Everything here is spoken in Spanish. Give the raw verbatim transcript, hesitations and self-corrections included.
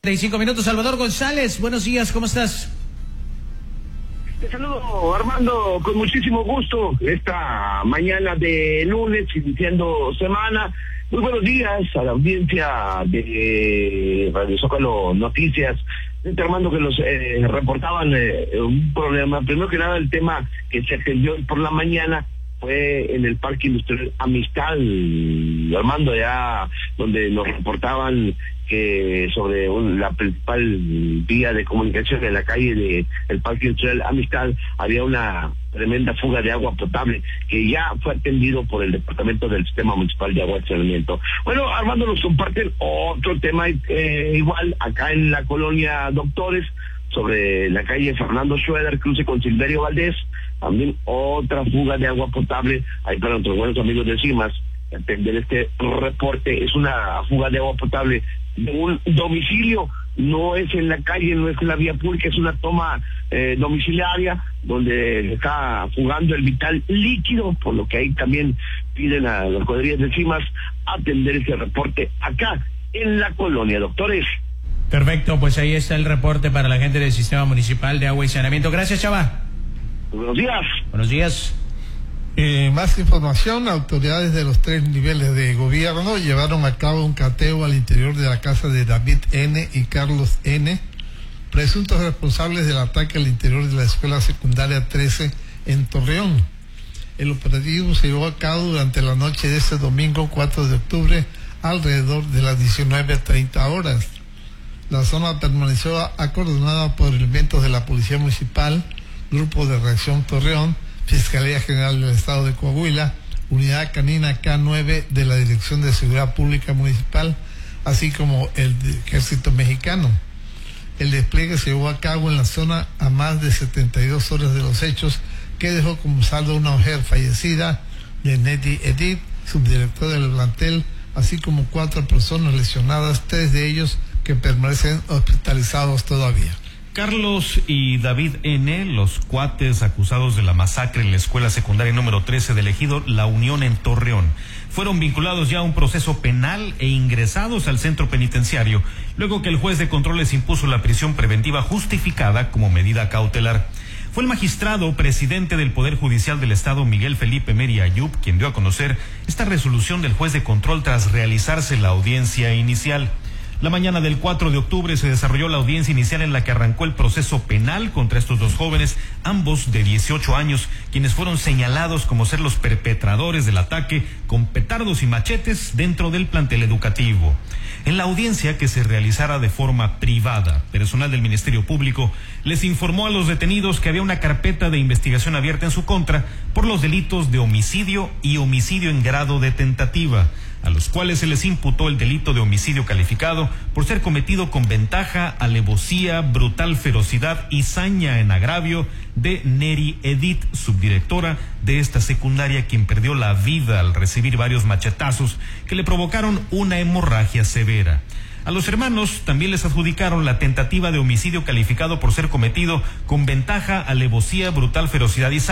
treinta y cinco minutos, Salvador González, buenos días, ¿cómo estás? Te saludo, Armando, con muchísimo gusto esta mañana de lunes, iniciando semana. Muy buenos días a la audiencia de Radio Zócalo Noticias. Armando, que nos eh, reportaban eh, un problema. Primero que nada, el tema que se atendió por la mañana fue en el Parque Industrial Amistad, Armando, ya donde nos reportaban que sobre un, la principal vía de comunicación en la calle de el Parque Industrial Amistad había una tremenda fuga de agua potable que ya fue atendido por el Departamento del Sistema Municipal de Agua y Saneamiento. Bueno, Armando, nos comparten otro tema eh, igual acá en la colonia Doctores, sobre la calle Fernando Schroeder, cruce con Silverio Valdés. También otra fuga de agua potable ahí para nuestros buenos amigos de CIMAS. Atender este reporte, es una fuga de agua potable de un domicilio, no es en la calle, no es en la vía pública, es una toma eh, domiciliaria donde está fugando el vital líquido, por lo que ahí también piden a las cuadrillas de CIMAS atender este reporte acá en la colonia Doctores. Perfecto, pues ahí está el reporte para la gente del Sistema Municipal de Agua y Saneamiento. Gracias, Chava. Buenos días. Buenos días. Eh, más información, autoridades de los tres niveles de gobierno llevaron a cabo un cateo al interior de la casa de David N. y Carlos N., presuntos responsables del ataque al interior de la escuela secundaria trece en Torreón. El operativo se llevó a cabo durante la noche de este domingo cuatro de octubre, alrededor de las diecinueve treinta horas. La zona permaneció acordonada por elementos de la Policía Municipal, Grupo de Reacción Torreón, Fiscalía General del Estado de Coahuila, Unidad Canina K nueve de la Dirección de Seguridad Pública Municipal, así como el Ejército Mexicano. El despliegue se llevó a cabo en la zona a más de setenta y dos horas de los hechos, que dejó como saldo una mujer fallecida, Neri Edith, subdirectora del plantel, así como cuatro personas lesionadas, tres de ellos que permanecen hospitalizados todavía. Carlos y David N., los cuates acusados de la masacre en la escuela secundaria número trece del ejido La Unión en Torreón, fueron vinculados ya a un proceso penal e ingresados al centro penitenciario, luego que el juez de control les impuso la prisión preventiva justificada como medida cautelar. Fue el magistrado presidente del Poder Judicial del Estado, Miguel Felipe Meri Ayub, quien dio a conocer esta resolución del juez de control tras realizarse la audiencia inicial. La mañana del cuatro de octubre se desarrolló la audiencia inicial en la que arrancó el proceso penal contra estos dos jóvenes, ambos de dieciocho años, quienes fueron señalados como ser los perpetradores del ataque con petardos y machetes dentro del plantel educativo. En la audiencia, que se realizara de forma privada, personal del Ministerio Público les informó a los detenidos que había una carpeta de investigación abierta en su contra por los delitos de homicidio y homicidio en grado de tentativa, a los cuales se les imputó el delito de homicidio calificado por ser cometido con ventaja, alevosía, brutal ferocidad y saña en agravio de Neri Edith, subdirectora de esta secundaria, quien perdió la vida al recibir varios machetazos que le provocaron una hemorragia severa. A los hermanos también les adjudicaron la tentativa de homicidio calificado por ser cometido con ventaja, alevosía, brutal ferocidad y saña